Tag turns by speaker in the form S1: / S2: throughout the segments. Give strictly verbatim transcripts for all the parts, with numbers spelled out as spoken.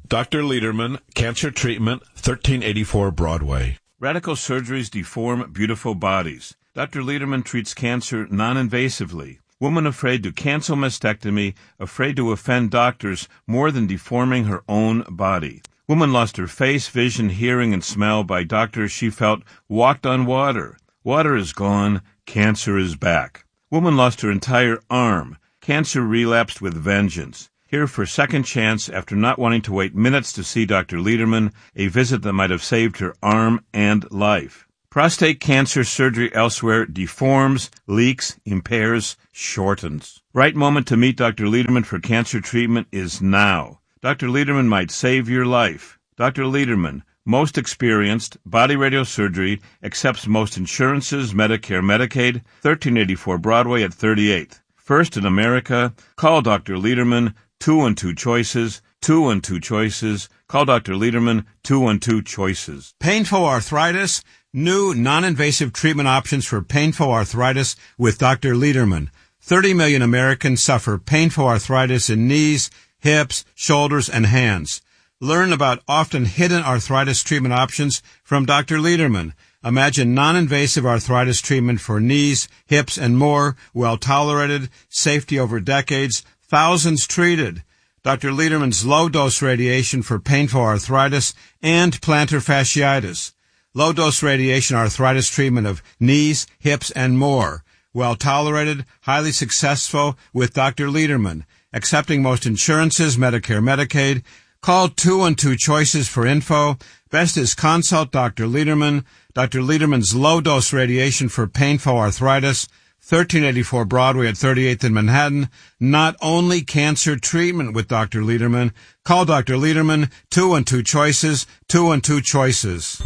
S1: Doctor Lederman, Cancer Treatment, thirteen eighty-four Broadway.
S2: Radical surgeries deform beautiful bodies. Doctor Lederman treats cancer non-invasively. Woman afraid to cancel mastectomy, afraid to offend doctors more than deforming her own body. Woman lost her face, vision, hearing, and smell by doctors she felt walked on water. Water is gone. Cancer is back. Woman lost her entire arm. Cancer relapsed with vengeance. Here for second chance after not wanting to wait minutes to see Doctor Lederman, a visit that might have saved her arm and life. Prostate cancer surgery elsewhere deforms, leaks, impairs, shortens. Right moment to meet Doctor Lederman for cancer treatment is now. Doctor Lederman might save your life. Doctor Lederman, most experienced, body radiosurgery, accepts most insurances, Medicare, Medicaid, thirteen eighty-four Broadway at thirty-eighth. First in America, call Doctor Lederman, two and two choices, two and two choices. Call Doctor Lederman, two and two choices.
S3: Painful arthritis, new non-invasive treatment options for painful arthritis with Doctor Lederman. thirty million Americans suffer painful arthritis in knees, hips, shoulders, and hands. Learn about often hidden arthritis treatment options from Doctor Lederman. Imagine non-invasive arthritis treatment for knees, hips, and more, well-tolerated, safety over decades, thousands treated. Doctor Lederman's low-dose radiation for painful arthritis and plantar fasciitis. Low-dose radiation arthritis treatment of knees, hips, and more. Well-tolerated, highly successful with Doctor Lederman. Accepting most insurances, Medicare, Medicaid. Call two and two choices for info. Best is consult Doctor Lederman. Doctor Lederman's low-dose radiation for painful arthritis. thirteen eighty-four Broadway at thirty-eighth in Manhattan. Not only cancer treatment with Doctor Lederman. Call Doctor Lederman. Two and two choices. Two and two choices.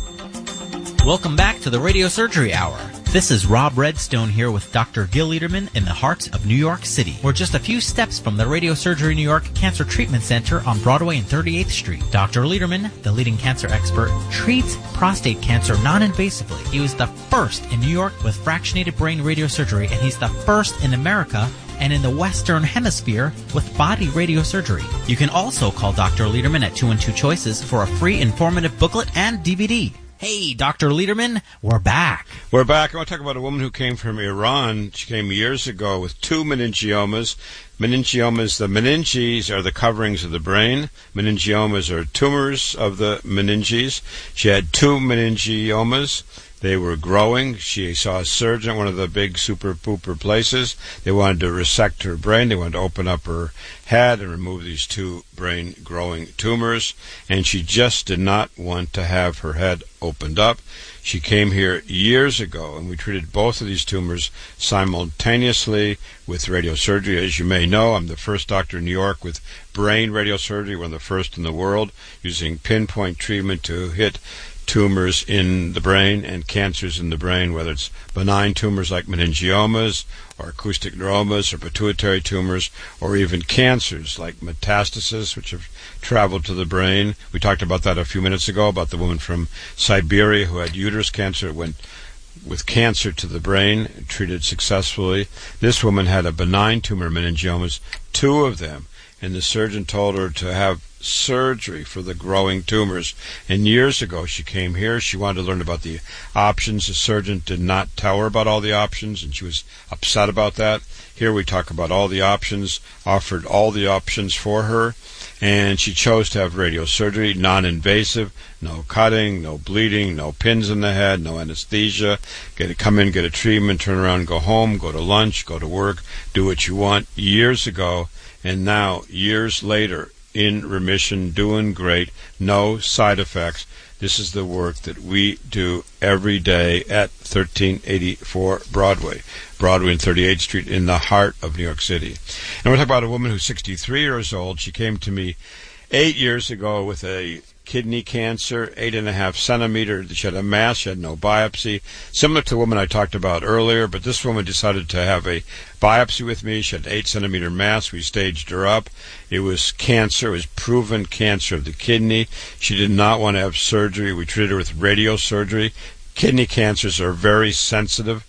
S4: Welcome back to the Radio Surgery Hour. This is Rob Redstone here with Doctor Gil Lederman in the heart of New York City. We're just a few steps from the Radio Surgery New York Cancer Treatment Center on Broadway and thirty-eighth Street. Doctor Lederman, the leading cancer expert, treats prostate cancer non-invasively. He was the first in New York with fractionated brain radiosurgery, and he's the first in America and in the Western Hemisphere with body radiosurgery. You can also call Doctor Lederman at two and two choices for a free informative booklet and D V D. Hey, Doctor Lederman, we're back.
S3: We're back. I want to talk about a woman who came from Iran. She came years ago with two meningiomas. Meningiomas, the meninges are the coverings of the brain. Meningiomas are tumors of the meninges. She had two meningiomas. They were growing. She saw a surgeon at one of the big super-pooper places. They wanted to resect her brain. They wanted to open up her head and remove these two brain-growing tumors. And she just did not want to have her head opened up. She came here years ago, and we treated both of these tumors simultaneously with radiosurgery. As you may know, I'm the first doctor in New York with brain radiosurgery. One of the first in the world, using pinpoint treatment to hit tumors in the brain and cancers in the brain, whether it's benign tumors like meningiomas or acoustic neuromas or pituitary tumors, or even cancers like metastasis, which have traveled to the brain. We talked about that a few minutes ago, about the woman from Siberia who had uterus cancer. It went with cancer to the brain, treated successfully. This woman had a benign tumor, meningiomas, two of them, and the surgeon told her to have surgery for the growing tumors. And years ago she came here. She wanted to learn about the options. The surgeon did not tell her about all the options, and she was upset about that. Here we talk about all the options, offered all the options for her, and she chose to have radiosurgery, non-invasive, no cutting, no bleeding, no pins in the head, no anesthesia. Get to come in, get a treatment, turn around, go home, go to lunch, go to work, do what you want. Years ago, and now, years later, in remission, doing great, no side effects. This is the work that we do every day at thirteen eighty-four Broadway, Broadway and thirty-eighth Street in the heart of New York City. And we're talking about a woman who's sixty-three years old. She came to me eight years ago with a kidney cancer, eight and a half centimeter. She had a mass. She had no biopsy, similar to the woman I talked about earlier. But this woman decided to have a biopsy with me. She had an eight centimeter mass. We staged her up. It was cancer. It was proven cancer of the kidney. She did not want to have surgery. We treated her with radiosurgery. Kidney cancers are very sensitive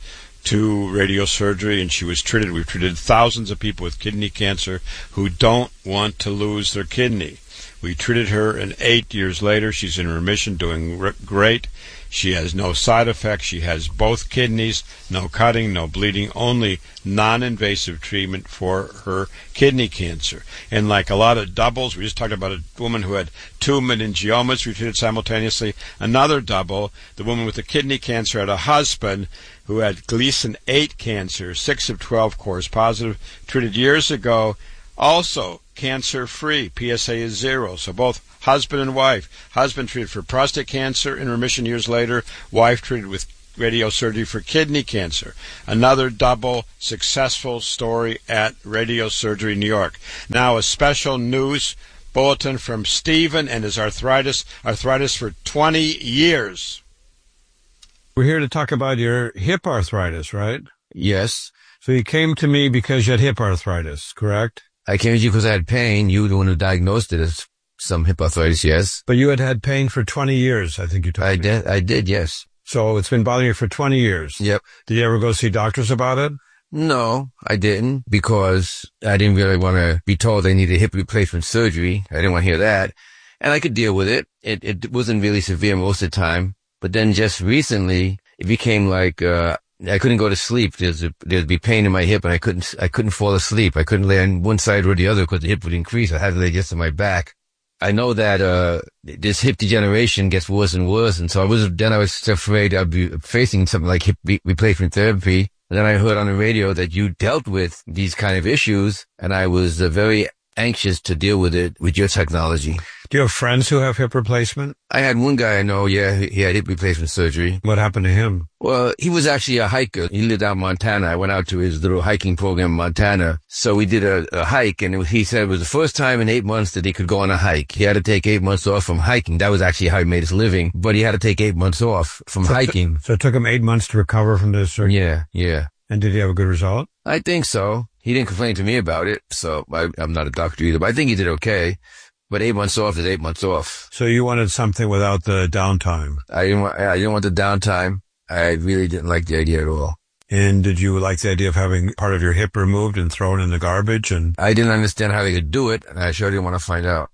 S3: to radiosurgery, and she was treated. We've treated thousands of people with kidney cancer who don't want to lose their kidney. We treated her, and eight years later, she's in remission, doing r- great. She has no side effects. She has both kidneys, no cutting, no bleeding, only non-invasive treatment for her kidney cancer. And like a lot of doubles, we just talked about a woman who had two meningiomas we treated simultaneously. Another double, the woman with the kidney cancer had a husband who had Gleason eight cancer, six of twelve cores positive, treated years ago, also cancer-free. P S A is zero. So both husband and wife. Husband treated for prostate cancer, in remission years later. Wife treated with radiosurgery for kidney cancer. Another double successful story at Radiosurgery New York. Now a special news bulletin from Stephen and his arthritis. Arthritis for twenty years.
S5: We're here to talk about your hip arthritis, right?
S6: Yes.
S5: So you came to me because you had hip arthritis, correct?
S6: I came to you because I had pain. You were the one who diagnosed it as some hip arthritis, yes.
S5: But you had had pain for twenty years, I think you told
S6: I
S5: me.
S6: did, I did, yes.
S5: So it's been bothering you for twenty years?
S6: Yep.
S5: Did you ever go see doctors about it?
S6: No, I didn't, because I didn't really want to be told I needed hip replacement surgery. I didn't want to hear that. And I could deal with it. It, it wasn't really severe most of the time. But then just recently, it became like, uh, I couldn't go to sleep. There's a, there'd be pain in my hip, and I couldn't, I couldn't fall asleep. I couldn't lay on one side or the other because the hip would increase. I had to lay just on my back. I know that, uh, this hip degeneration gets worse and worse. And so I was, then I was afraid I'd be facing something like hip re- replacement therapy. And then I heard on the radio that you dealt with these kind of issues, and I was uh, very anxious to deal with it with your technology.
S5: Do you have friends who have hip replacement?
S6: I had one guy I know, yeah, he had hip replacement surgery.
S5: What happened to him?
S6: Well, he was actually a hiker. He lived out in Montana. I went out to his little hiking program in Montana. So we did a, a hike, and it was, he said it was the first time in eight months that he could go on a hike. He had to take eight months off from hiking. That was actually how he made his living, but he had to take eight months off from
S5: so
S6: hiking.
S5: T- so it took him eight months to recover from this surgery?
S6: Yeah, yeah.
S5: And did he have a good result?
S6: I think so. He didn't complain to me about it, so I, I'm not a doctor either, but I think he did okay. But eight months off is eight months off.
S5: So you wanted something without the downtime?
S6: I didn't want, I didn't want the downtime. I really didn't like the idea at all.
S5: And did you like the idea of having part of your hip removed and thrown in the garbage? And
S6: I didn't understand how they could do it, and I sure didn't want to find out.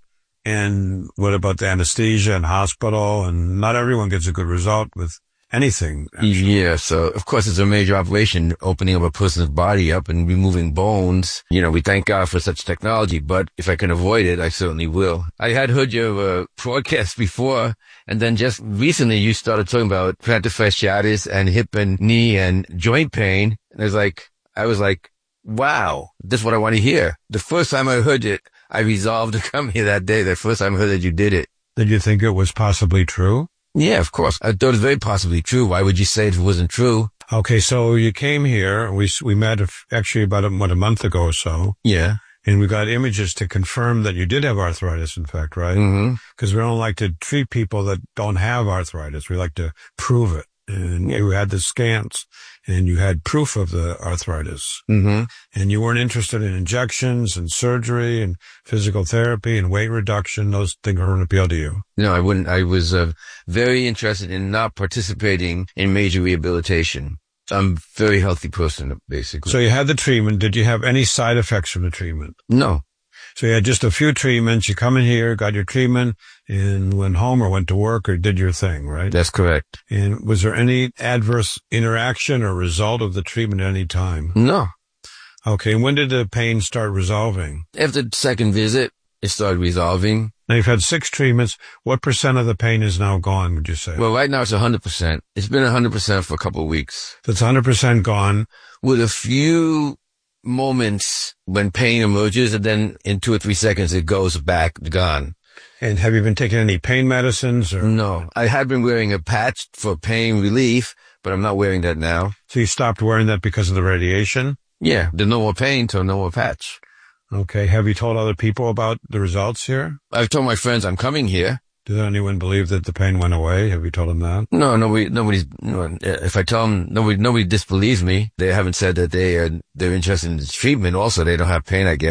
S5: And what about the anesthesia and hospital? And not everyone gets a good result with anything. Actually.
S6: Yeah, so of course it's a major operation, opening up a person's body up and removing bones. You know, we thank God for such technology, but if I can avoid it, I certainly will. I had heard your uh, broadcast before, and then just recently you started talking about plantar fasciitis and hip and knee and joint pain. And I was like, I was like, wow, this is what I want to hear. The first time I heard it, I resolved to come here that day. The first time I heard that you did it.
S5: Did you think it was possibly true?
S6: Yeah, of course. I thought it was very possibly true. Why would you say it wasn't true?
S5: Okay, so you came here. We we met actually about a, what, a month ago or so.
S6: Yeah.
S5: And we got images to confirm that you did have arthritis, in fact, right?
S6: Mm-hmm.
S5: Because we don't like to treat people that don't have arthritis. We like to prove it. And you had the scans, and you had proof of the arthritis.
S6: Mm-hmm.
S5: And you weren't interested in injections and surgery and physical therapy and weight reduction. Those things weren't appeal to you.
S6: No, I wouldn't. I was uh, very interested in not participating in major rehabilitation. I'm a very healthy person, basically.
S5: So you had the treatment. Did you have any side effects from the treatment?
S6: No.
S5: So you had just a few treatments. You come in here, got your treatment, and went home or went to work or did your thing, right?
S6: That's correct.
S5: And was there any adverse interaction or result of the treatment at any time?
S6: No.
S5: Okay. And when did the pain start resolving?
S6: After the second visit, it started resolving.
S5: Now you've had six treatments. What percent of the pain is now gone, would you say?
S6: Well, right now it's one hundred percent. It's been one hundred percent for a couple of weeks.
S5: So it's one hundred percent gone.
S6: With a few moments when pain emerges, and then in two or three seconds it goes back, gone.
S5: And have you been taking any pain medicines? Or?
S6: No. I had been wearing a patch for pain relief, but I'm not wearing that now.
S5: So you stopped wearing that because of the radiation?
S6: Yeah. There's no more pain, so no more patch.
S5: Okay. Have you told other people about the results here?
S6: I've told my friends I'm coming here.
S5: Does anyone believe that the pain went away? Have you told them that?
S6: No, nobody, nobody's, no, if I tell them, nobody, nobody disbelieves me. They haven't said that they are, they're interested in the treatment. Also, they don't have pain, I guess.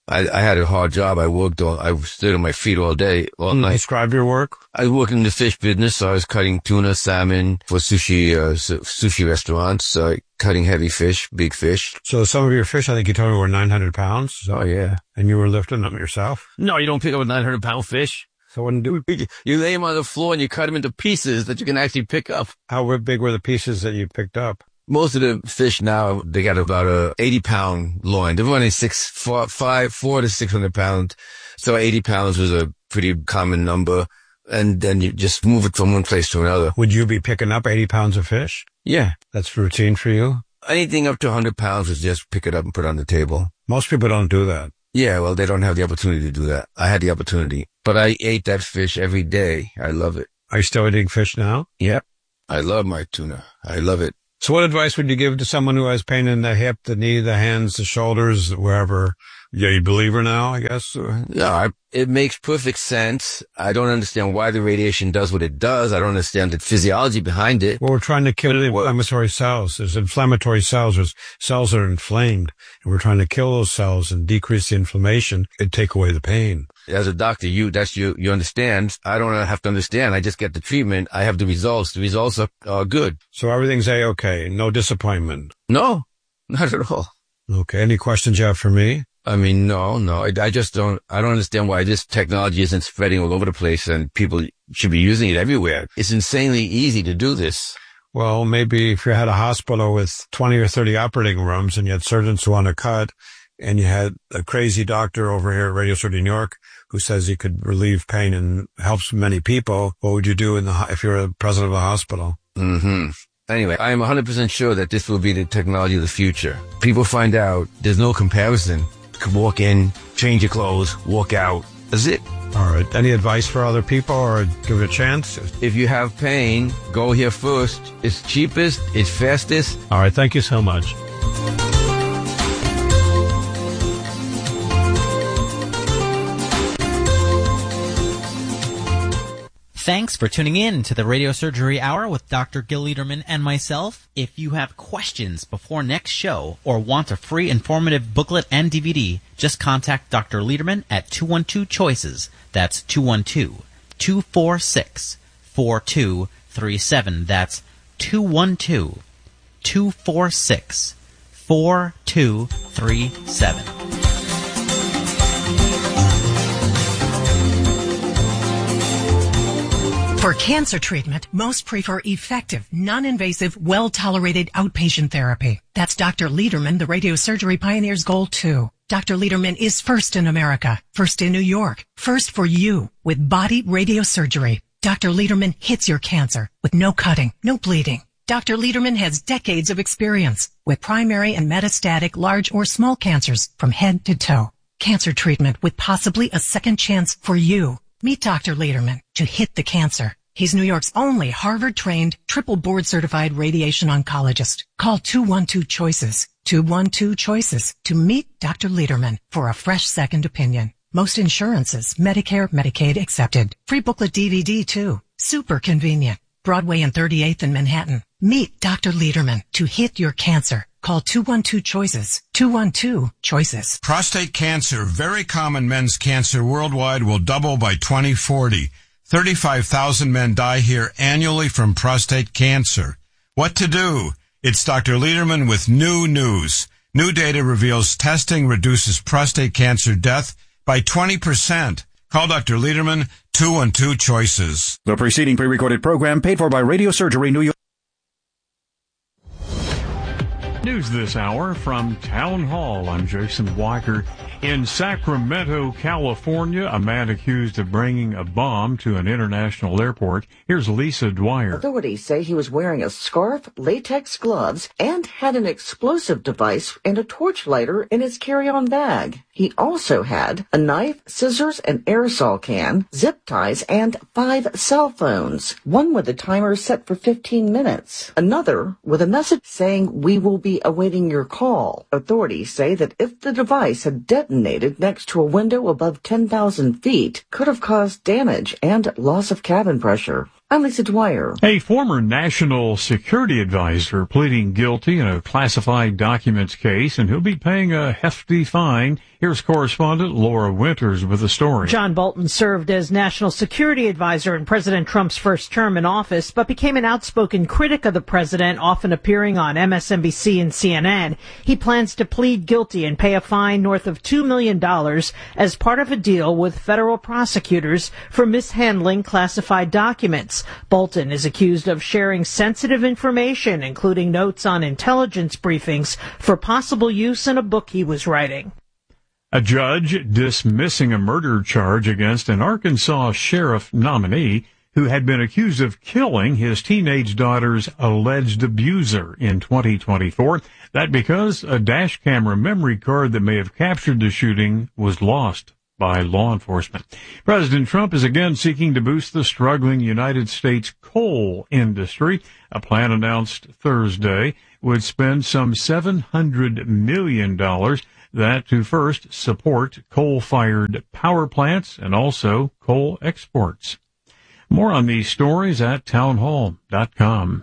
S6: I, I had a hard job. I worked all, I stood on my feet all day, all night.
S5: Describe your work.
S6: I worked in the fish business, so I was cutting tuna, salmon for sushi, uh, sushi restaurants, uh, cutting heavy fish, big fish.
S5: So some of your fish, I think you told me, were nine hundred pounds.
S6: Oh, yeah.
S5: And you were lifting them yourself?
S6: No, you don't pick up a nine hundred pound fish.
S5: So when do
S6: you lay them on the floor and you cut them into pieces that you can actually pick up.
S5: How big were the pieces that you picked up?
S6: Most of the fish now, they got about a eighty pound loin. They're running six, four, five, four to six hundred pounds. So eighty pounds was a pretty common number. And then you just move it from one place to another.
S5: Would you be picking up eighty pounds of fish?
S6: Yeah.
S5: That's routine for you?
S6: Anything up to one hundred pounds is just pick it up and put it on the table.
S5: Most people don't do that.
S6: Yeah, well, they don't have the opportunity to do that. I had the opportunity. But I ate that fish every day. I love it.
S5: Are you still eating fish now?
S6: Yep. I love my tuna. I love it.
S5: So what advice would you give to someone who has pain in the hip, the knee, the hands, the shoulders, wherever? Yeah, you believer now, I guess?
S6: Yeah, I, it makes perfect sense. I don't understand why the radiation does what it does. I don't understand the physiology behind it.
S5: Well, we're trying to kill the inflammatory cells. There's inflammatory cells. There's cells that are inflamed. And we're trying to kill those cells and decrease the inflammation and take away the pain.
S6: As a doctor, you, that's you, you understand. I don't have to understand. I just get the treatment. I have the results. The results are, are good.
S5: So everything's A-okay. No disappointment.
S6: No, not at all.
S5: Okay. Any questions you have for me?
S6: I mean, no, no. I, I just don't, I don't understand why this technology isn't spreading all over the place and people should be using it everywhere. It's insanely easy to do this.
S5: Well, maybe if you had a hospital with twenty or thirty operating rooms and you had surgeons who want to cut and you had a crazy doctor over here at Radio Surgery New York who says he could relieve pain and helps many people, what would you do in the, if you're a president of a hospital?
S6: Mm-hmm. Anyway, I am one hundred percent sure that this will be the technology of the future. People find out there's no comparison. You can walk in, change your clothes, walk out. That's it.
S5: All right. Any advice for other people or give it a chance?
S6: If you have pain, go here first. It's cheapest. It's fastest.
S5: All right. Thank you so much.
S4: Thanks for tuning in to the Radio Surgery Hour with Doctor Gil Lederman and myself. If you have questions before next show or want a free informative booklet and D V D, just contact Doctor Lederman at two one two choices. That's two one two, two four six, four two three seven. That's two one two, two four six, four two three seven.
S7: For cancer treatment, most prefer effective, non-invasive, well-tolerated outpatient therapy. That's Doctor Lederman, the radiosurgery pioneer's goal, too. Doctor Lederman is first in America, first in New York, first for you with body radiosurgery. Doctor Lederman hits your cancer with no cutting, no bleeding. Doctor Lederman has decades of experience with primary and metastatic large or small cancers from head to toe. Cancer treatment with possibly a second chance for you. Meet Doctor Lederman to hit the cancer. He's New York's only Harvard-trained, triple board-certified radiation oncologist. Call two one two choices, two one two choices to meet Doctor Lederman for a fresh second opinion. Most insurances, Medicare, Medicaid accepted. Free booklet D V D too. Super convenient. Broadway and thirty-eighth in Manhattan. Meet Doctor Lederman to hit your cancer. Call two one two choices, two one two choices.
S3: Prostate cancer, very common men's cancer worldwide, will double by twenty forty. thirty-five thousand men die here annually from prostate cancer. What to do? It's Doctor Lederman with new news. New data reveals testing reduces prostate cancer death by twenty percent. Call Doctor Lederman, two one two choices.
S8: The preceding pre-recorded program paid for by Radio Surgery New York.
S9: News this hour from Town Hall. I'm Jason Weicker. In Sacramento, California, a man accused of bringing a bomb to an international airport. Here's Lisa Dwyer.
S10: Authorities say he was wearing a scarf, latex gloves, and had an explosive device and a torch lighter in his carry-on bag. He also had a knife, scissors, an aerosol can, zip ties, and five cell phones. One with a timer set for fifteen minutes. Another with a message saying, "We will be awaiting your call." Authorities say that if the device had detonated next to a window above ten thousand feet, could have caused damage and loss of cabin pressure. I'm Lisa Dwyer.
S9: A former national security advisor pleading guilty in a classified documents case, and he'll be paying a hefty fine. Here's correspondent Laura Winters with the story.
S11: John Bolton served as national security advisor in President Trump's first term in office, but became an outspoken critic of the president, often appearing on M S N B C and C N N. He plans to plead guilty and pay a fine north of two million dollars as part of a deal with federal prosecutors for mishandling classified documents. Bolton is accused of sharing sensitive information, including notes on intelligence briefings, for possible use in a book he was writing.
S9: A judge dismissing a murder charge against an Arkansas sheriff nominee who had been accused of killing his teenage daughter's alleged abuser in twenty twenty-four. That because a dash camera memory card that may have captured the shooting was lost by law enforcement. President Trump is again seeking to boost the struggling United States coal industry. A plan announced Thursday would spend some seven hundred million dollars. That to first support coal-fired power plants and also coal exports. More on these stories at townhall dot com.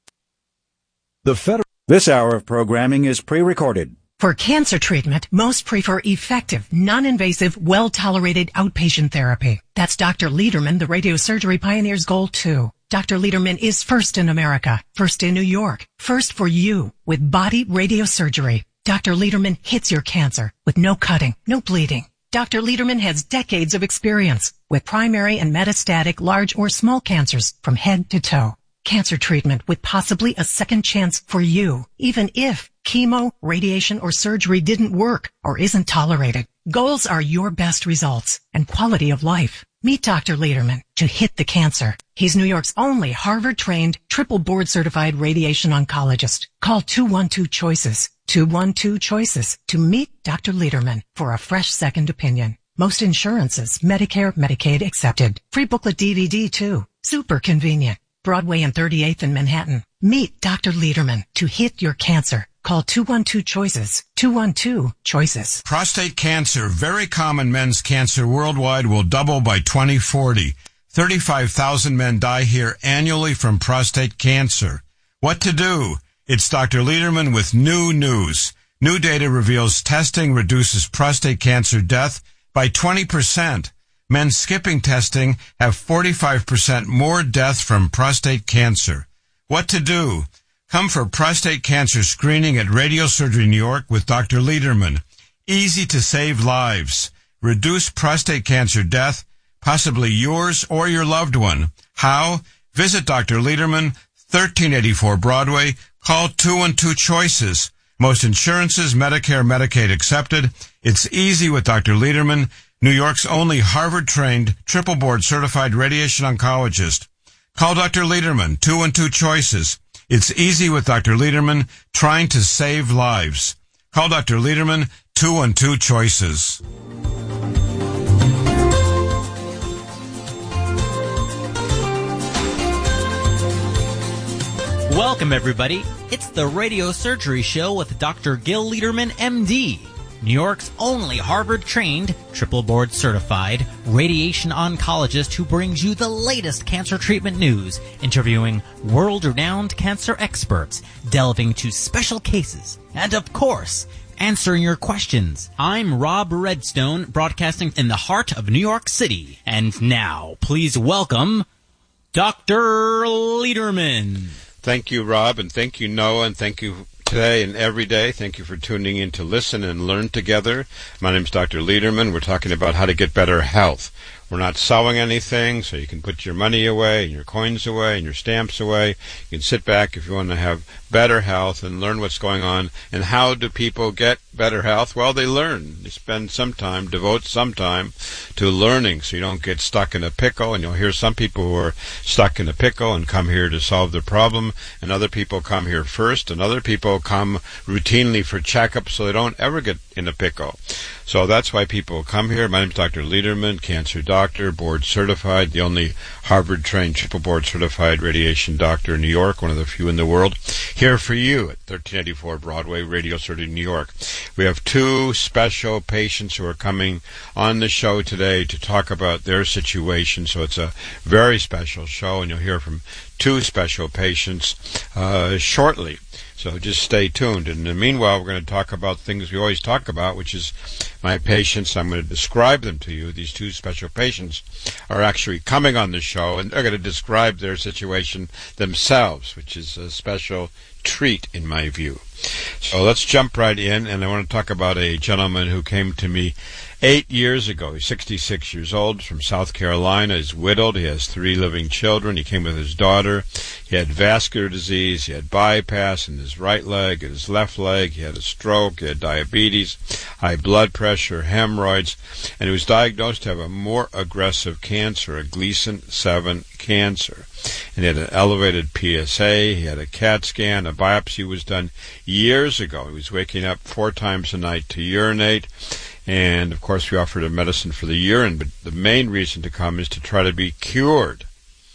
S8: The federal. This hour of programming is pre-recorded.
S7: For cancer treatment, most prefer effective, non-invasive, well-tolerated outpatient therapy. That's Doctor Lederman, the radiosurgery pioneer's goal too. Doctor Lederman is first in America, first in New York, first for you with body radiosurgery. Doctor Lederman hits your cancer with no cutting, no bleeding. Doctor Lederman has decades of experience with primary and metastatic large or small cancers from head to toe. Cancer treatment with possibly a second chance for you, even if chemo, radiation, or surgery didn't work or isn't tolerated. Goals are your best results and quality of life. Meet Doctor Lederman to hit the cancer. He's New York's only Harvard-trained, triple board-certified radiation oncologist. Call two one two choices, two one two choices to meet Doctor Lederman for a fresh second opinion. Most insurances, Medicare, Medicaid accepted. Free booklet D V D too. Super convenient. Broadway and thirty-eighth in Manhattan. Meet Doctor Lederman to hit your cancer. Call two one two choices, two one two choices.
S3: Prostate cancer, very common men's cancer worldwide, will double by twenty forty. thirty-five thousand men die here annually from prostate cancer. What to do? It's Doctor Lederman with new news. New data reveals testing reduces prostate cancer death by twenty percent. Men skipping testing have forty-five percent more death from prostate cancer. What to do? Come for prostate cancer screening at Radiosurgery New York with Doctor Lederman. Easy to save lives. Reduce prostate cancer death, possibly yours or your loved one. How? Visit Doctor Lederman, thirteen eighty-four Broadway. Call two one two choices. Most insurances, Medicare, Medicaid accepted. It's easy with Doctor Lederman, New York's only Harvard-trained, triple board-certified radiation oncologist. Call Doctor Lederman, two one two choices. It's easy with Doctor Lederman, trying to save lives. Call Doctor Lederman, two one two choices.
S4: Welcome, everybody. It's the Radio Surgery Show with Doctor Gil Lederman, M D, New York's only Harvard-trained, triple board-certified radiation oncologist who brings you the latest cancer treatment news, interviewing world-renowned cancer experts, delving into special cases, and, of course, answering your questions. I'm Rob Redstone, broadcasting in the heart of New York City. And now, please welcome Doctor Lederman.
S3: Thank you, Rob, and thank you, Noah, and thank you today and every day. Thank you for tuning in to listen and learn together. My name is Doctor Lederman. We're talking about how to get better health. We're not selling anything, so you can put your money away and your coins away and your stamps away. You can sit back if you want to have better health and learn what's going on. And how do people get better health? Well, they learn. They spend some time, devote some time to learning so you don't get stuck in a pickle. And you'll hear some people who are stuck in a pickle and come here to solve the problem, and other people come here first, and other people come routinely for checkups so they don't ever get in a pickle. So that's why people come here. My name is Doctor Lederman, cancer doctor. doctor, board certified, the only Harvard-trained triple board certified radiation doctor in New York, one of the few in the world, here for you at thirteen eighty-four Broadway, Radio City, New York. We have two special patients who are coming on the show today to talk about their situation, so it's a very special show, and you'll hear from two special patients uh, shortly. So just stay tuned. And in the meanwhile, we're going to talk about things we always talk about, which is my patients. I'm going to describe them to you. These two special patients are actually coming on the show, and they're going to describe their situation themselves, which is a special treat in my view. So let's jump right in, and I want to talk about a gentleman who came to me eight years ago. He's sixty-six years old, from South Carolina. He's widowed. He has three living children. He came with his daughter. He had vascular disease. He had bypass in his right leg and his left leg. He had a stroke. He had diabetes, high blood pressure, hemorrhoids, and he was diagnosed to have a more aggressive cancer, a Gleason seven cancer. And he had an elevated P S A. He had a CAT scan. A biopsy was done years ago. He was waking up four times a night to urinate. And, of course, we offered a medicine for the urine, but the main reason to come is to try to be cured.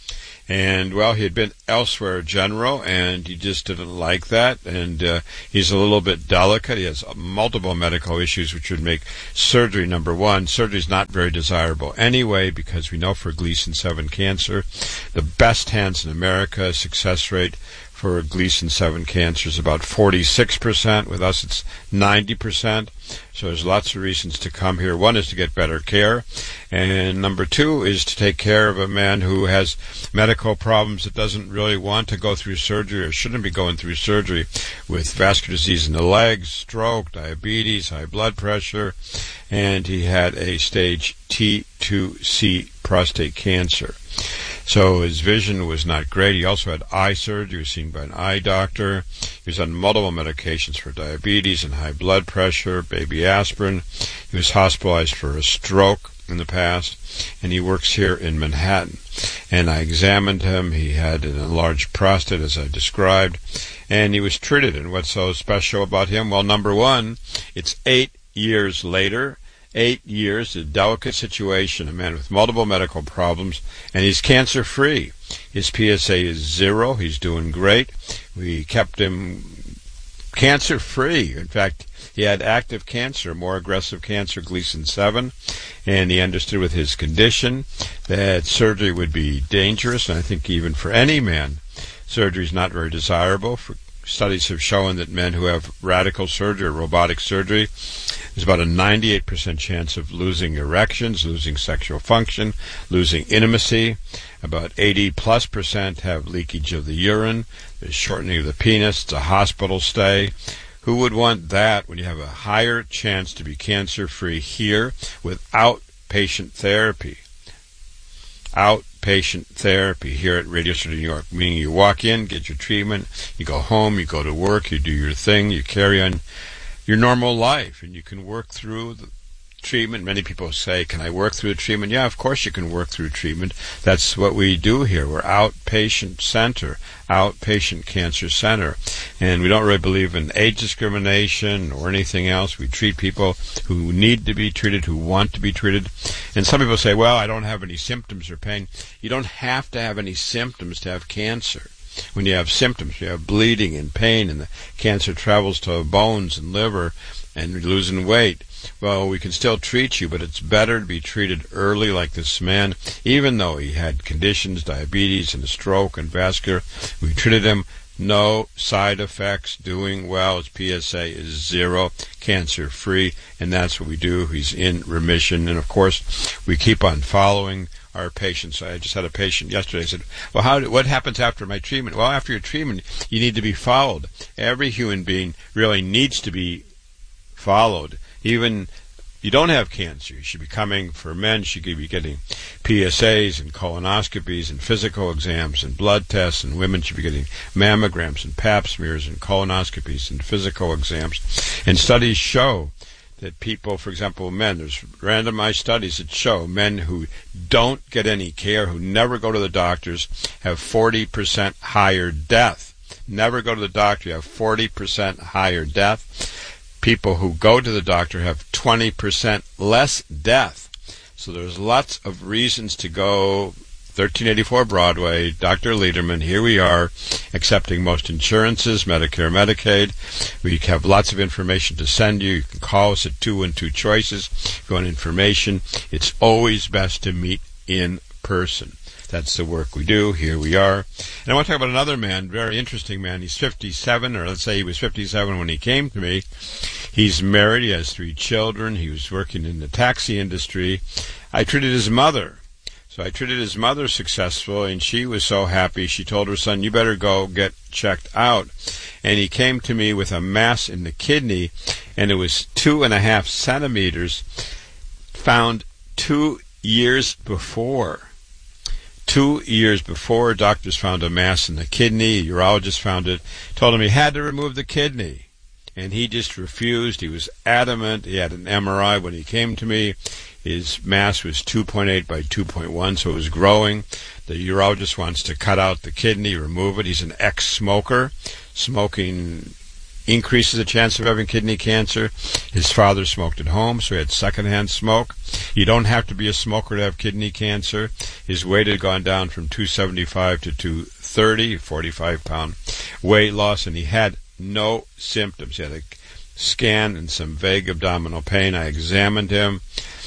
S3: And, well, he had been elsewhere general, and he just didn't like that, and uh, he's a little bit delicate. He has multiple medical issues which would make surgery, number one. Surgery is not very desirable anyway, because we know for Gleason seven cancer, the best hands in America, success rate for Gleason seven cancer is about forty-six percent. With us, it's ninety percent. So there's lots of reasons to come here. One is to get better care, and number two is to take care of a man who has medical problems that doesn't really want to go through surgery or shouldn't be going through surgery, with vascular disease in the legs, stroke, diabetes, high blood pressure, and he had a stage T two C prostate cancer. So his vision was not great. He also had eye surgery. He was seen by an eye doctor. He was on multiple medications for diabetes and high blood pressure, baby aspirin. He was hospitalized for a stroke in the past, and he works here in Manhattan. And I examined him. He had an enlarged prostate, as I described, and he was treated. And what's so special about him? Well, number one, it's eight years later. Eight years, a delicate situation, a man with multiple medical problems, and he's cancer-free. His P S A is zero. He's doing great. We kept him cancer-free. In fact, he had active cancer, more aggressive cancer, Gleason seven, and he understood with his condition that surgery would be dangerous, and I think even for any man, surgery is not very desirable. For Studies have shown that men who have radical surgery or robotic surgery, there's about a ninety-eight percent chance of losing erections, losing sexual function, losing intimacy. About eighty plus percent have leakage of the urine. There's shortening of the penis. It's a hospital stay. Who would want that when you have a higher chance to be cancer-free here without patient therapy? Outpatient therapy here at Radio City, New York, meaning you walk in, get your treatment, you go home, you go to work, you do your thing, you carry on your normal life, and you can work through the treatment. Many people say, can I work through the treatment? Yeah, of course you can work through treatment. That's what we do here. We're outpatient center, outpatient cancer center. And we don't really believe in age discrimination or anything else. We treat people who need to be treated, who want to be treated. And some people say, well, I don't have any symptoms or pain. You don't have to have any symptoms to have cancer. When you have symptoms, you have bleeding and pain, and the cancer travels to bones and liver, and you're losing weight. Well, we can still treat you, but it's better to be treated early like this man, even though he had conditions, diabetes and a stroke and vascular. We treated him, no side effects, doing well. His P S A is zero, cancer-free, and that's what we do. He's in remission, and of course, we keep on following our patients. I just had a patient yesterday. I said, well, how? Do, what happens after my treatment? Well, after your treatment, you need to be followed. Every human being really needs to be followed. Even you don't have cancer, you should be coming. For men, you should be getting P S As and colonoscopies and physical exams and blood tests, and women should be getting mammograms and pap smears and colonoscopies and physical exams. And studies show that people, for example, men, there's randomized studies that show men who don't get any care, who never go to the doctors, have forty percent higher death. Never go to the doctor, you have forty percent higher death. People who go to the doctor have twenty percent less death. So there's lots of reasons to go. thirteen eighty-four Broadway, Doctor Lederman, here we are, accepting most insurances, Medicare, Medicaid. We have lots of information to send you. You can call us at two one two choices if you want information. It's always best to meet in person. That's the work we do. Here we are. And I want to talk about another man, very interesting man. He's fifty-seven, or let's say he was fifty-seven when he came to me. He's married. He has three children. He was working in the taxi industry. I treated his mother. So I treated his mother successfully, and she was so happy. She told her son, you better go get checked out. And he came to me with a mass in the kidney, and it was two and a half centimeters, found two years before. Two years before, doctors found a mass in the kidney. A urologist found it, told him he had to remove the kidney. And he just refused. He was adamant. He had an M R I when he came to me. His mass was two point eight by two point one, so it was growing. The urologist wants to cut out the kidney, remove it. He's an ex-smoker. Smoking increases the chance of having kidney cancer. His father smoked at home, so he had secondhand smoke. You don't have to be a smoker to have kidney cancer. His weight had gone down from two seventy-five to two thirty, forty-five pound weight loss, and he had no symptoms. He had a scan and some vague abdominal pain. I examined him.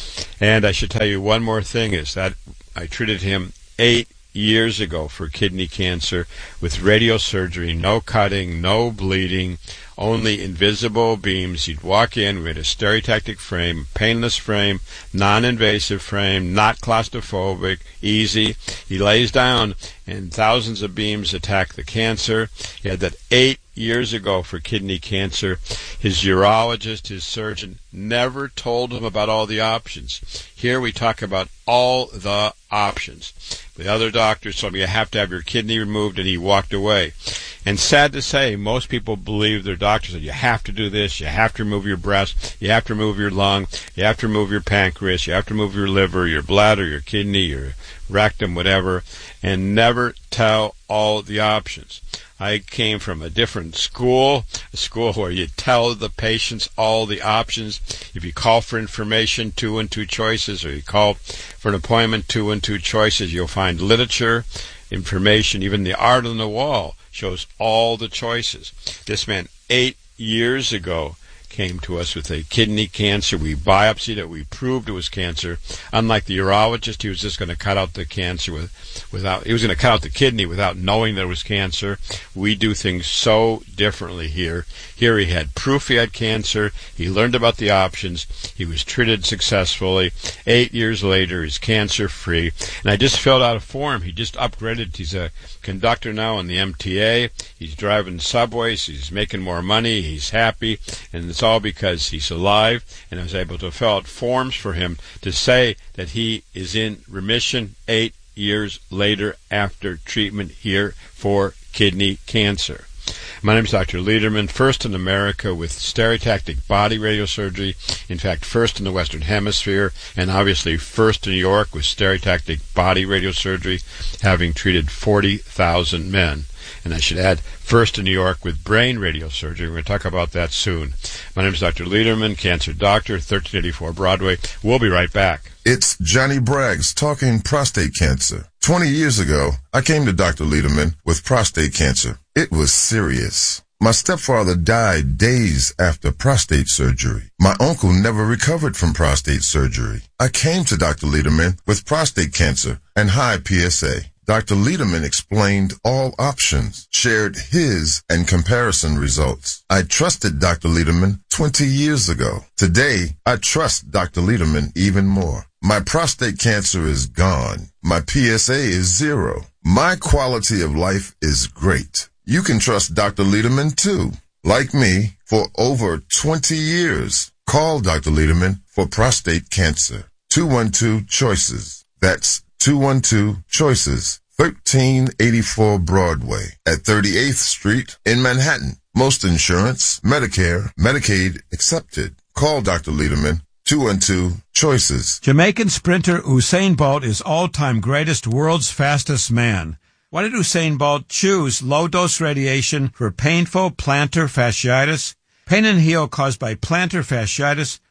S3: And I should tell you one more thing is that I treated him eight years ago for kidney cancer with radiosurgery, no cutting, no bleeding, only invisible beams. He'd walk in, we had a stereotactic frame, painless frame, non-invasive frame, not claustrophobic, easy. He lays down and thousands of beams attack the cancer. He had that eight years ago for kidney cancer. His urologist, his surgeon, never told him about all the options. Here we talk about all the options. The other doctors told me you have to have your kidney removed, and he walked away. And sad to say, most people believe their doctors that you have to do this, you have to remove your breast, you have to remove your lung, you have to remove your pancreas, you have to remove your liver, your bladder, your kidney, your rectum, whatever, and never tell all the options. I came from a different school, a school where you tell the patients all the options. If you call for information, two and two choices, or you call for an appointment, two and two choices, you'll find literature, information, even the art on the wall shows all the choices. This man, eight years ago, came to us with a kidney cancer. We biopsied it. We proved it was cancer. Unlike the urologist, he was just going to cut out the cancer with, without, he was going to cut out the kidney without knowing there was cancer. We do things so differently here. Here he had proof he had cancer. He learned about the options. He was treated successfully. Eight years later, he's cancer-free. And I just filled out a form. He just upgraded. He's a conductor now on the M T A. He's driving subways. He's making more money. He's happy. And it's all because he's alive, and I was able to fill out forms for him to say that he is in remission eight years later after treatment here for kidney cancer. My name is Doctor Lederman, first in America with stereotactic body radiosurgery, in fact, first in the Western Hemisphere, and obviously first in New York with stereotactic body radiosurgery, having treated forty thousand men. And I should add, first in New York with brain radiosurgery. We're going to talk about that soon. My name is Doctor Lederman, cancer doctor, thirteen eighty-four Broadway. We'll be right back.
S12: It's Johnny Braggs talking prostate cancer. Twenty years ago, I came to Doctor Lederman with prostate cancer. It was serious. My stepfather died days after prostate surgery. My uncle never recovered from prostate surgery. I came to Doctor Lederman with prostate cancer and high P S A. Doctor Lederman explained all options, shared his and comparison results. I trusted Doctor Lederman twenty years ago. Today, I trust Doctor Lederman even more. My prostate cancer is gone. My P S A is zero. My quality of life is great. You can trust Doctor Lederman too. Like me, for over twenty years. Call Doctor Lederman for prostate cancer. two one two choices. That's two one two choices. thirteen eighty-four Broadway at thirty-eighth Street in Manhattan. Most insurance, Medicare, Medicaid accepted. Call Doctor Lederman. two one two choices.
S13: Jamaican sprinter Usain Bolt is all-time greatest, world's fastest man. Why did Usain Bolt choose low-dose radiation for painful plantar fasciitis? Pain and heel caused by plantar fasciitis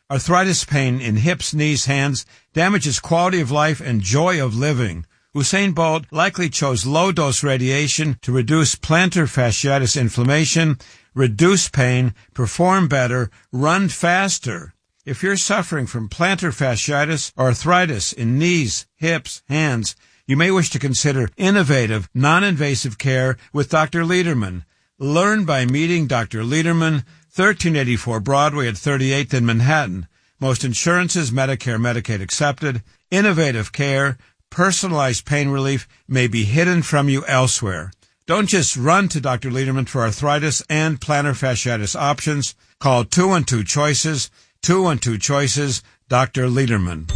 S13: Arthritis pain in hips, knees, hands damages quality of life and joy of living. Usain Bolt likely chose low-dose radiation to reduce plantar fasciitis inflammation, reduce pain, perform better, run faster. If you're suffering from plantar fasciitis or arthritis in knees, hips, hands, you may wish to consider innovative, non-invasive care with Doctor Lederman. Learn by meeting Doctor Lederman, thirteen eighty-four Broadway at thirty-eighth in Manhattan. Most insurances, Medicare, Medicaid accepted. Innovative care, personalized pain relief may be hidden from you elsewhere. Don't just run to Doctor Lederman for arthritis and plantar fasciitis options. Call two one two choices, two one two choices, Doctor Lederman.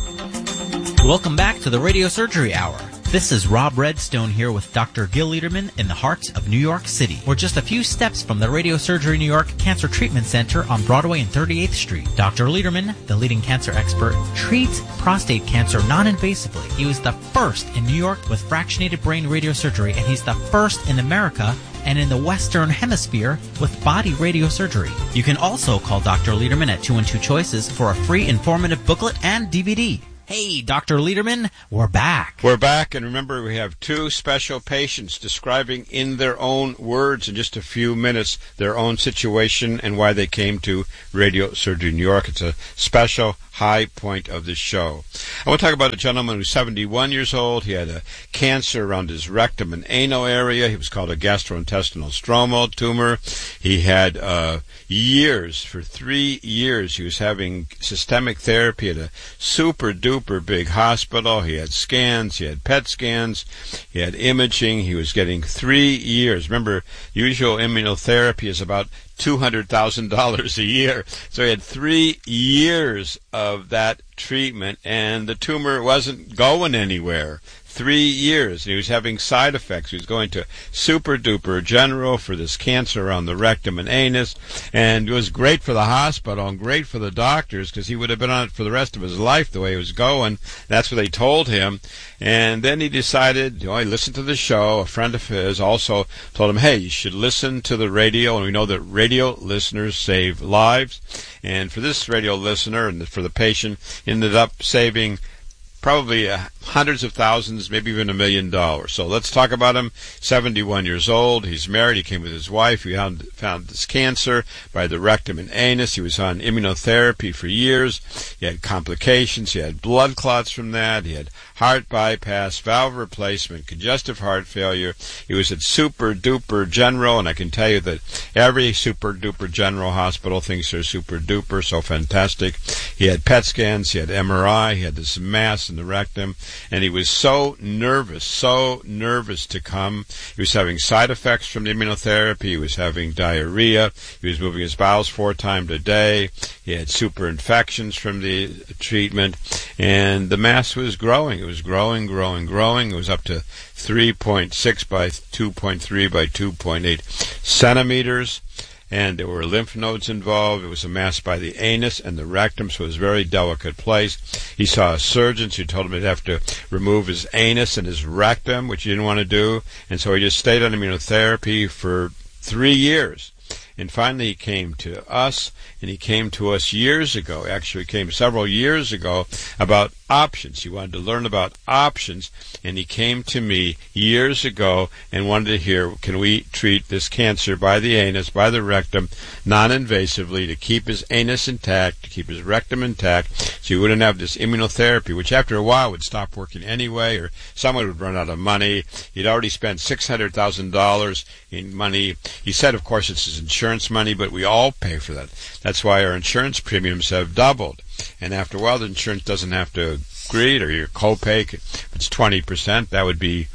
S4: Welcome back to the Radio Surgery Hour. This is Rob Redstone here with Doctor Gil Lederman in the heart of New York City. We're just a few steps from the Radio Surgery New York Cancer Treatment Center on Broadway and thirty-eighth Street. Doctor Lederman, the leading cancer expert, treats prostate cancer non-invasively. He was the first in New York with fractionated brain radiosurgery, and he's the first in America and in the Western Hemisphere with body radiosurgery. You can also call Doctor Lederman at two one two choices for a free informative booklet and D V D. Hey, Doctor Lederman, we're back.
S3: We're back, and remember, we have two special patients describing in their own words in just a few minutes their own situation and why they came to Radio Surgery New York. It's a special high point of the show. I want to talk about a gentleman who's seventy-one years old. He had a cancer around his rectum and anal area. He was called a gastrointestinal stromal tumor. He had uh, years, for three years, he was having systemic therapy at a super-duper big hospital. He had scans, he had P E T scans, he had imaging. He was getting three years. Remember, usual immunotherapy is about two hundred thousand dollars a year. So he had three years of that treatment, and the tumor wasn't going anywhere. Three years. And he was having side effects. He was going to Super Duper General for this cancer around the rectum and anus, and it was great for the hospital and great for the doctors because he would have been on it for the rest of his life the way it was going. That's what they told him. And then he decided, you know, he listened to the show. A friend of his also told him, hey, you should listen to the radio, and we know that radio listeners save lives. And for this radio listener and for the patient, ended up saving probably uh, hundreds of thousands, maybe even a million dollars. So let's talk about him. seventy-one years old. He's married. He came with his wife. He found, found this cancer by the rectum and anus. He was on immunotherapy for years. He had complications. He had blood clots from that. He had heart bypass, valve replacement, congestive heart failure. He was at Super Duper General, and I can tell you that every Super Duper General hospital thinks they're super duper, so fantastic. He had P E T scans. He had M R I. He had this mass in the rectum, and he was so nervous, so nervous to come. He was having side effects from the immunotherapy. He was having diarrhea. He was moving his bowels four times a day. He had super infections from the treatment, and the mass was growing. It was growing, growing, growing. It was up to three point six by two point three by two point eight centimeters. And there were lymph nodes involved. It was a mass by the anus and the rectum, so it was a very delicate place. He saw a surgeon who told him he'd have to remove his anus and his rectum, which he didn't want to do. And so he just stayed on immunotherapy for three years. And finally he came to us, and he came to us years ago. Actually, he came several years ago about options. He wanted to learn about options, and he came to me years ago and wanted to hear, can we treat this cancer by the anus, by the rectum, non-invasively, to keep his anus intact, to keep his rectum intact, so he wouldn't have this immunotherapy, which after a while would stop working anyway, or someone would run out of money. He'd already spent six hundred thousand dollars in money. He said, of course, it's his insurance money, but we all pay for that. That's why our insurance premiums have doubled. And after a while, the insurance doesn't have to agree, or your copay, if it's twenty percent, that would be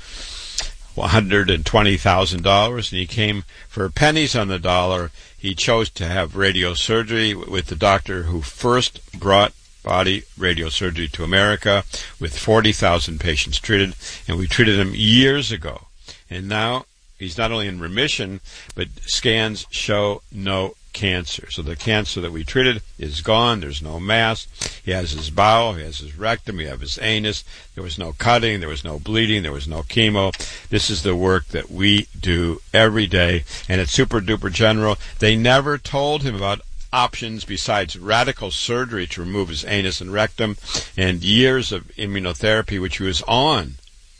S3: one hundred twenty thousand dollars. And he came for pennies on the dollar. He chose to have radiosurgery with the doctor who first brought body radiosurgery to America, with forty thousand patients treated, and we treated him years ago. And now he's not only in remission, but scans show no cancer. So the cancer that we treated is gone. There's no mass. He has his bowel. He has his rectum. He has his anus. There was no cutting. There was no bleeding. There was no chemo. This is the work that we do every day. And at Super Duper General, they never told him about options besides radical surgery to remove his anus and rectum and years of immunotherapy, which he was on.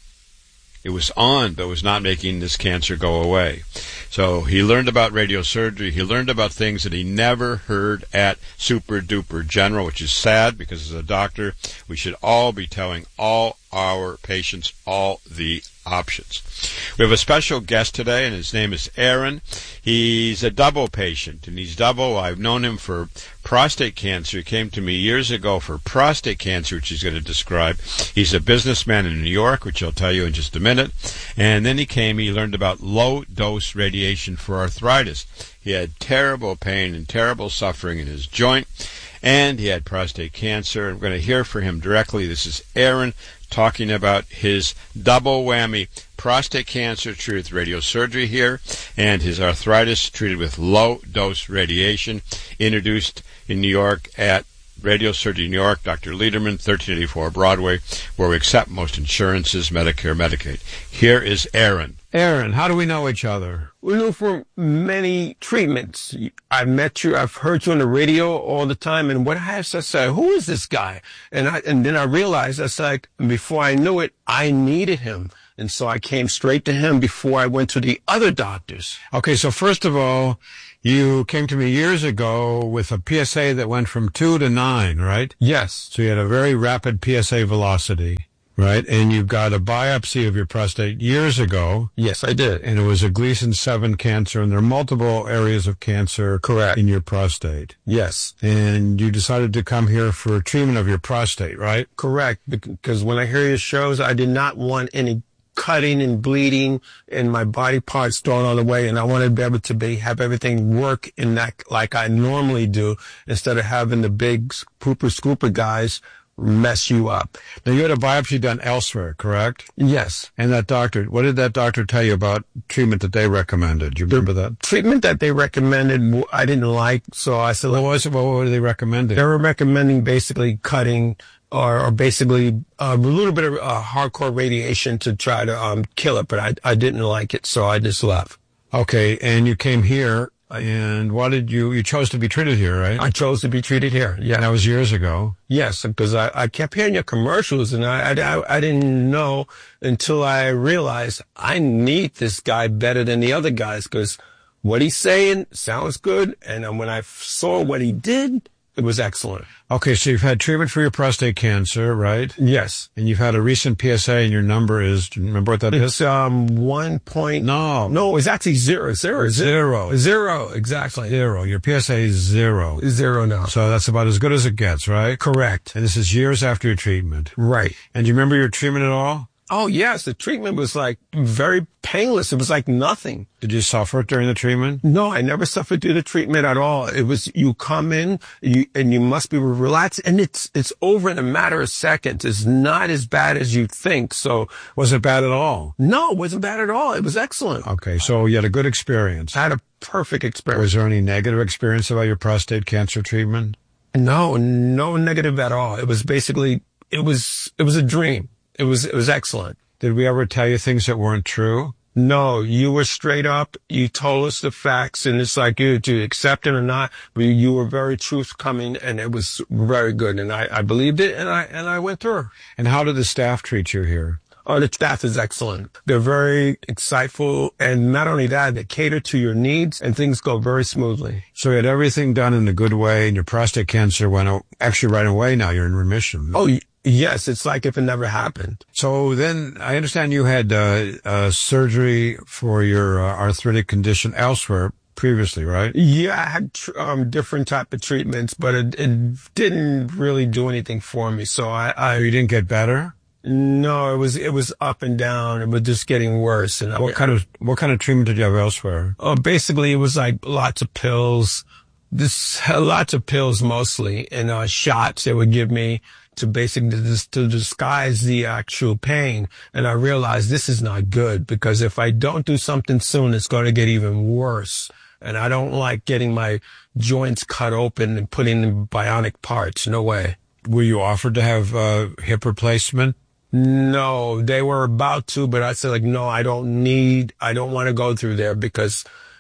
S3: It was on, but was not making this cancer go away. So he learned about radiosurgery. He learned about things that he never heard at Super Duper General, which is sad because as a doctor, we should all be telling all our patients all the options. We have a special guest today, and his name is Aaron. He's a double patient, and he's double. I've known him for prostate cancer. He came to me years ago for prostate cancer, which he's going to describe. He's a businessman in New York, which I'll tell you in just a minute. And then he came, he learned about low-dose radiation for arthritis. He had terrible pain and terrible suffering in his joint, and he had prostate cancer. I'm going to hear from him directly. This is Aaron talking about his double whammy, prostate cancer treated with radiosurgery here, and his arthritis treated with low-dose radiation, introduced in New York at Radiosurgery New York, Doctor Lederman, thirteen eighty-four Broadway, where we accept most insurances, Medicare, Medicaid. Here is Aaron.
S5: Aaron, how do we know each other?
S14: We know from many treatments. I've met you, I've heard you on the radio all the time, and what I have to say, who is this guy? And I, and then I realized, that's like, before I knew it, I needed him. And so I came straight to him before I went to the other doctors.
S5: Okay, so first of all, you came to me years ago with a P S A that went from two to nine, right?
S14: Yes.
S5: So you had a very rapid P S A velocity. Right, and you got a biopsy of your prostate years ago.
S14: Yes, I did.
S5: And it was a Gleason seven cancer, and there are multiple areas of cancer
S14: correct
S5: in your prostate.
S14: Yes.
S5: And you decided to come here for treatment of your prostate, right?
S14: Correct, because when I hear your shows, I did not want any cutting and bleeding and my body parts thrown all the way, and I wanted to be able to be have everything work in that like I normally do, instead of having the big pooper scooper guys mess you up.
S5: Now, you had a biopsy done elsewhere, correct?
S14: Yes.
S5: And that doctor, what did that doctor tell you about treatment that they recommended? Do you remember
S14: the
S5: that?
S14: Treatment that they recommended, I didn't like, so I said...
S5: What was it? What were they recommending?
S14: They were recommending basically cutting or, or basically uh, a little bit of uh, hardcore radiation to try to um, kill it, but I, I didn't like it, so I just left.
S5: Okay, and you came here, and why did you, you chose to be treated here, right?
S14: I chose to be treated here, yeah.
S5: And that was years ago.
S14: Yes, because I, I kept hearing your commercials, and I, I, I didn't know until I realized I need this guy better than the other guys, because what he's saying sounds good, and when I saw what he did, it was excellent.
S5: Okay, so you've had treatment for your prostate cancer, right?
S14: Yes.
S5: And you've had a recent P S A, and your number is, do you remember what that
S14: it's,
S5: is?
S14: It's um, one point...
S5: No.
S14: No, it's actually zero. Zero.
S5: Zero.
S14: Zero, exactly.
S5: Zero. Your P S A is zero.
S14: Zero now.
S5: So that's about as good as it gets, right?
S14: Correct.
S5: And this is years after your treatment.
S14: Right.
S5: And do you remember your treatment at all?
S14: Oh, yes. The treatment was like very painless. It was like nothing.
S5: Did you suffer during the treatment?
S14: No, I never suffered during the treatment at all. It was, you come in you, and you must be relaxed, and it's, it's over in a matter of seconds. It's not as bad as you think. So
S5: was it bad at all?
S14: No, it wasn't bad at all. It was excellent.
S5: Okay. So you had a good experience.
S14: I had a perfect experience.
S5: Was there any negative experience about your prostate cancer treatment?
S14: No, no negative at all. It was basically, it was, it was a dream. It was, it was excellent.
S5: Did we ever tell you things that weren't true?
S14: No, you were straight up. You told us the facts, and it's like you to accept it or not. But you were very truth coming, and it was very good. And I, I believed it, and I, and I went through.
S5: And how did the staff treat you here?
S14: Oh, the staff is excellent. They're very insightful, and not only that, they cater to your needs, and things go very smoothly.
S5: So you had everything done in a good way, and your prostate cancer went actually right away. Now you're in remission.
S14: Oh, yes, it's like if it never happened.
S5: So then I understand you had uh, uh, surgery for your uh, arthritic condition elsewhere previously, right?
S14: Yeah, I had tr- um, different type of treatments, but it, it didn't really do anything for me. So I, I
S5: you didn't get better?
S14: No, it was it was up and down. It was just getting worse. And
S5: what
S14: I,
S5: kind of what kind of treatment did you have elsewhere?
S14: Oh, uh, basically it was like lots of pills. This uh, lots of pills mostly, and uh, shots they would give me to basically to disguise the actual pain. And I realized this is not good, because if I don't do something soon, it's going to get even worse. And I don't like getting my joints cut open and put in bionic parts. No way.
S5: Were you offered to have uh, hip replacement?
S14: No, they were about to, but I said, like, no, I don't need, I don't want to go through there, because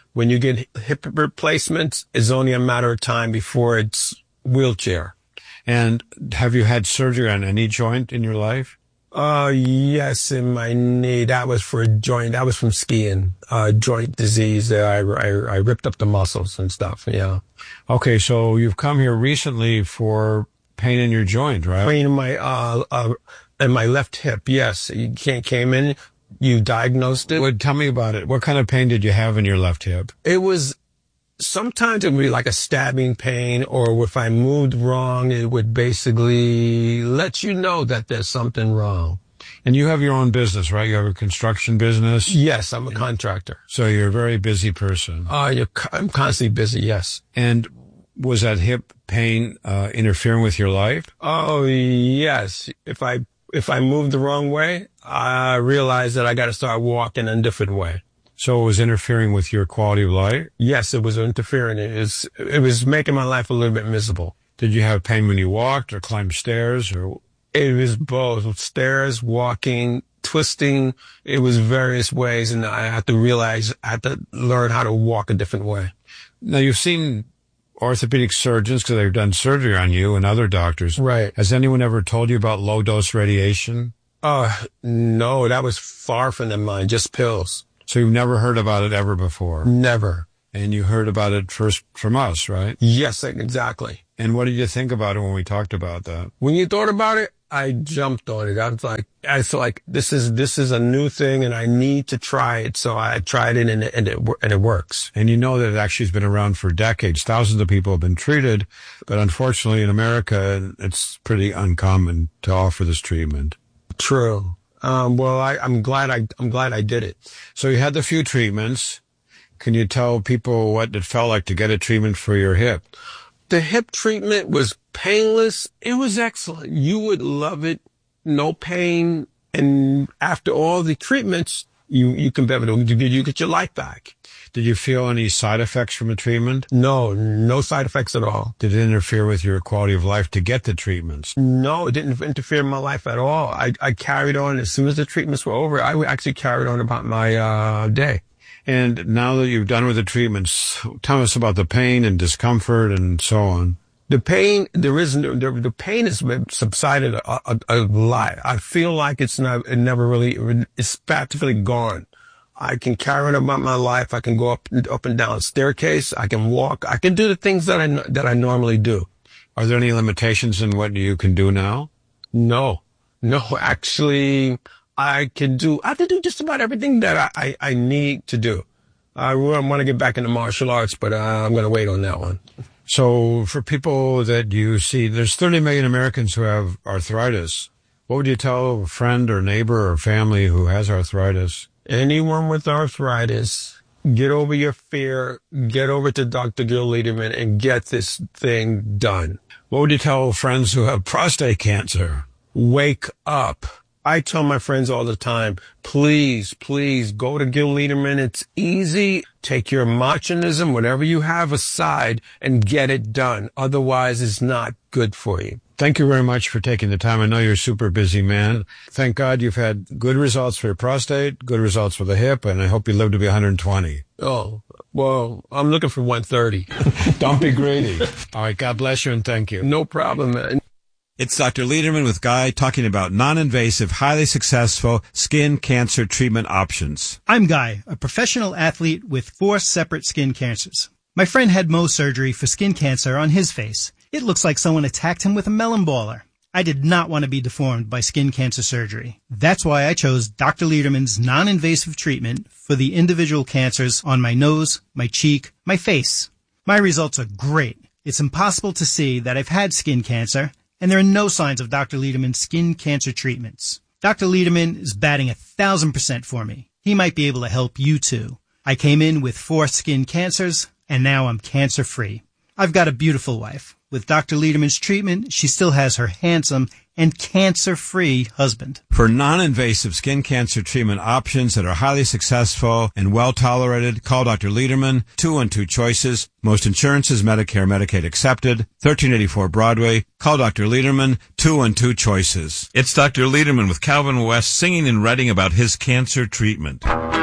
S14: When you get hip replacements, it's only a matter of time before it's wheelchair.
S5: And have you had surgery on any joint in your life?
S14: Uh, yes, in my knee. That was for a joint. That was from skiing. Uh, joint disease. I, I, I ripped up the muscles and stuff. Yeah.
S5: Okay. So you've come here recently for pain in your joint, right?
S14: Pain in my, uh, uh, in my left hip. Yes. You can't, came in, you diagnosed it.
S5: Well, tell me about it. What kind of pain did you have in your left hip?
S14: It was, sometimes it would be like a stabbing pain, or if I moved wrong, it would basically let you know that there's something wrong.
S5: And you have your own business, right? You have a construction business?
S14: Yes, I'm a contractor.
S5: So you're a very busy person.
S14: Uh, you're, I'm constantly busy, yes.
S5: And was that hip pain uh, interfering with your life?
S14: Oh, yes. If I if I moved the wrong way, I realized that I got to start walking in a different way.
S5: So it was interfering with your quality of life?
S14: Yes, it was interfering. It was, it was making my life a little bit miserable.
S5: Did you have pain when you walked or climbed stairs? Or
S14: it was both. Stairs, walking, twisting. It was various ways, and I had to realize I had to learn how to walk a different way.
S5: Now, you've seen orthopedic surgeons because they've done surgery on you and other doctors.
S14: Right.
S5: Has anyone ever told you about low-dose radiation?
S14: Uh, no, that was far from their mind, just pills.
S5: So you've never heard about it ever before?
S14: Never.
S5: And you heard about it first from us, right?
S14: Yes, exactly.
S5: And what did you think about it when we talked about that?
S14: When you thought about it, I jumped on it. I was like, I feel like this is, this is a new thing and I need to try it. So I tried it and it, and it, and it works.
S5: And you know that it actually has been around for decades. Thousands of people have been treated, but unfortunately in America, it's pretty uncommon to offer this treatment.
S14: True. Um, well, I, I'm glad I, I'm glad I did it.
S5: So you had the few treatments. Can you tell people what it felt like to get a treatment for your hip?
S14: The hip treatment was painless. It was excellent. You would love it. No pain. And after all the treatments, you, you can be able to, you get your life back.
S5: Did you feel any side effects from the treatment?
S14: No, no side effects at all.
S5: Did it interfere with your quality of life to get the treatments?
S14: No, it didn't interfere in my life at all. I, I carried on as soon as the treatments were over. I actually carried on about my uh, day.
S5: And now that you've done with the treatments, tell us about the pain and discomfort and so on.
S14: The pain, there is no, the, the pain has subsided a, a, a lot. I feel like it's not, it never really, it's practically gone. I can carry on about my life. I can go up, up and down a staircase. I can walk. I can do the things that I, that I normally do.
S5: Are there any limitations in what you can do now?
S14: No, no, actually, I can do, I can do just about everything that I, I, I need to do. I want to get back into martial arts, but uh, I'm going to wait on that one.
S5: So for people that you see, there's thirty million Americans who have arthritis. What would you tell a friend or neighbor or family who has arthritis?
S14: Anyone with arthritis, get over your fear, get over to Doctor Gil Lederman and get this thing done.
S5: What would you tell friends who have prostate cancer?
S14: Wake up. I tell my friends all the time, please, please go to Gil Lederman. It's easy. Take your machonism, whatever you have aside, and get it done. Otherwise, it's not good for you.
S5: Thank you very much for taking the time. I know you're a super busy man. Thank God you've had good results for your prostate, good results for the hip, and I hope you live to be one hundred twenty.
S14: Oh, well, I'm looking for one thirty.
S5: Don't be greedy. All right, God bless you and thank you.
S14: No problem, man.
S2: It's Doctor Lederman with Guy talking about non-invasive, highly successful skin cancer treatment options.
S15: I'm Guy, a professional athlete with four separate skin cancers. My friend had Mohs surgery for skin cancer on his face. It looks like someone attacked him with a melon baller. I did not want to be deformed by skin cancer surgery. That's why I chose Doctor Lederman's non-invasive treatment for the individual cancers on my nose, my cheek, my face. My results are great. It's impossible to see that I've had skin cancer, and there are no signs of Doctor Lederman's skin cancer treatments. Doctor Lederman is batting a thousand percent for me. He might be able to help you too. I came in with four skin cancers, and now I'm cancer-free. I've got a beautiful wife. With Doctor Lederman's treatment, she still has her handsome and cancer-free husband.
S2: For non-invasive skin cancer treatment options that are highly successful and well-tolerated, call Doctor Lederman, two one two choices. Most insurances, Medicare, Medicaid accepted. thirteen eighty-four Broadway. Call Doctor Lederman, two one two choices. It's Doctor Lederman with Calvin West singing and writing about his cancer treatment.